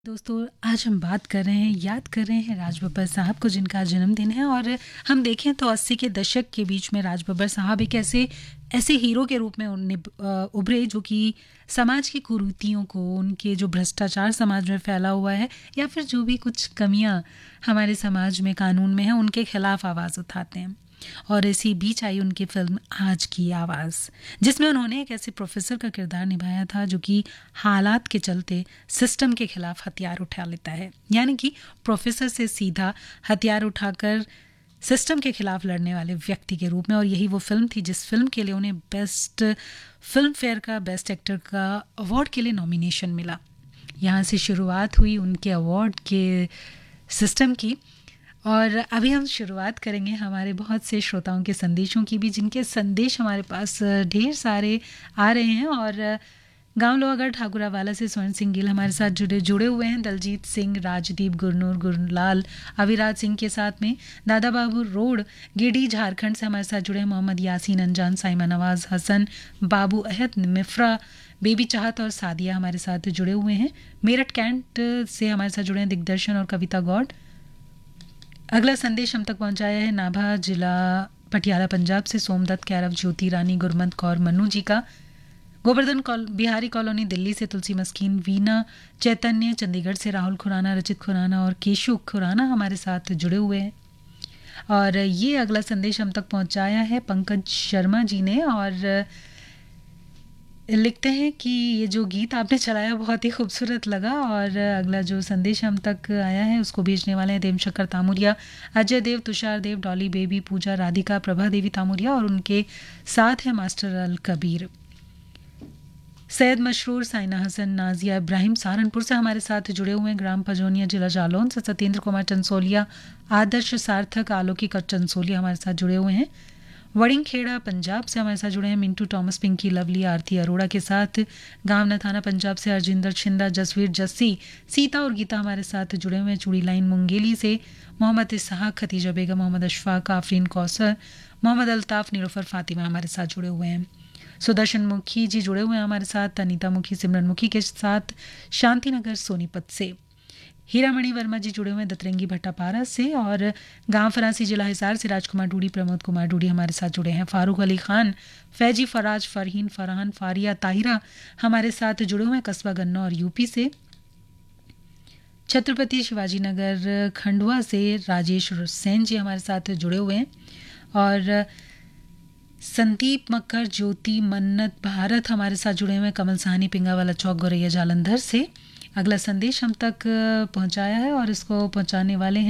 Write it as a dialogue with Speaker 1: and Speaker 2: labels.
Speaker 1: दोस्तों, आज हम बात कर रहे हैं, याद कर रहे हैं राज बब्बर साहब को, जिनका जन्मदिन है। और हम देखें तो 80 के दशक के बीच में राज बब्बर साहब एक ऐसे हीरो के रूप में उभरे, जो कि समाज की कुरीतियों को, उनके जो भ्रष्टाचार समाज में फैला हुआ है, या फिर जो भी कुछ कमियां हमारे समाज में कानून में है, उनके खिलाफ आवाज़ उठाते हैं। और इसी बीच आई उनकी फिल्म आज की आवाज़, जिसमें उन्होंने एक ऐसे प्रोफेसर का किरदार निभाया था जो कि हालात के चलते सिस्टम के खिलाफ हथियार उठा लेता है। यानी कि प्रोफेसर से सीधा हथियार उठाकर सिस्टम के खिलाफ लड़ने वाले व्यक्ति के रूप में। और यही वो फिल्म थी जिस फिल्म के लिए उन्हें बेस्ट फिल्म फेयर का बेस्ट एक्टर का अवार्ड के लिए नॉमिनेशन मिला। यहाँ से शुरुआत हुई उनके अवार्ड के सिस्टम की। और अभी हम शुरुआत करेंगे हमारे बहुत से श्रोताओं के संदेशों की भी, जिनके संदेश हमारे पास ढेर सारे आ रहे हैं। और गांव लोहागढ़ ठाकुरावाला से स्वर्ण सिंह गिल हमारे साथ जुड़े हुए हैं। दलजीत सिंह, राजदीप, गुरनूर, गुरलाल, अविराज सिंह के साथ में दादा बाबू रोड, गिडी, झारखंड से हमारे साथ जुड़े हैं मोहम्मद यासीन, अनजान, साइमा नवाज, हसन, बाबू अहद, मिफ्रा, बेबी चाहत और सादिया हमारे साथ जुड़े हुए हैं। मेरठ कैंट से हमारे साथ जुड़े हैं दिग्दर्शन और कविता गौड। अगला संदेश हम तक पहुंचाया है नाभा जिला पटियाला पंजाब से सोमदत्त, कैरव, ज्योति रानी, गुरमंत कौर, मन्नू जी का। गोवर्धन बिहारी कॉलोनी दिल्ली से तुलसी मस्कीन, वीना, चैतन्य, चंडीगढ़ से राहुल खुराना, रचित खुराना और केशु खुराना हमारे साथ जुड़े हुए हैं। और ये अगला संदेश हम तक पहुंचाया है पंकज शर्मा जी ने, और लिखते हैं कि ये जो गीत आपने चलाया बहुत ही खूबसूरत लगा। और अगला जो संदेश हम तक आया है उसको भेजने वाले हैं देवशंकर तामुरिया, अजय देव, तुषार देव, डॉली बेबी, पूजा, राधिका, प्रभा देवी तामुरिया, और उनके साथ है मास्टर अल कबीर। सैयद मशरूर, साइना हसन, नाजिया इब्राहिम सहारनपुर से हमारे साथ जुड़े हुए हैं। ग्राम पजोनिया, जिला जालौन से सत्येंद्र कुमार चंसोलिया, आदर्श सार्थक, आलोकिक और चंसोलिया हमारे साथ जुड़े हुए हैं। वड़िंगखेड़ा पंजाब से हमारे साथ जुड़े हैं मिंटू टॉमस, पिंकी, लवली, आरती अरोड़ा के साथ। गांव थाना पंजाब से हरजिंदर छिंदा, जसवीर, जस्सी, सीता और गीता हमारे साथ जुड़े हुए हैं। चूड़ी लाइन मुंगेली से मोहम्मद इसहाक, खतीजा बेगम, मोहम्मद अशफाक, आफरीन कौसर, मोहम्मद अल्ताफ, नीलोफर, फातिमा हमारे साथ जुड़े हुए हैं। सुदर्शन मुखी जी जुड़े हुए हैं हमारे साथ। अनीता मुखी, सिमरन मुखी के साथ शांतिनगर सोनीपत से। हीरामणि वर्मा जी जुड़े हुए हैं दतरंगी भट्टापारा से। और गांव फरासी, जिला हिसार से राजकुमार डूडी, प्रमोद कुमार डूडी हमारे साथ जुड़े हैं। फारूक अली खान, फैजी, फराज, फरहीन, फरहान, फारिया, ताहिरा हमारे साथ जुड़े हुए हैं कस्बा गन्ना और यूपी से। छत्रपति शिवाजी नगर खंडवा से राजेश सेन जी हमारे साथ जुड़े हुए हैं। और संदीप मक्कर, ज्योति, मन्नत, भारत हमारे साथ जुड़े हुए हैं कमल साहनी, पिंगावाला चौक, गोरैया, जालंधर से। अगला संदेश हम तक पहुंचाया है और इसको पहुंचाने वाले हैं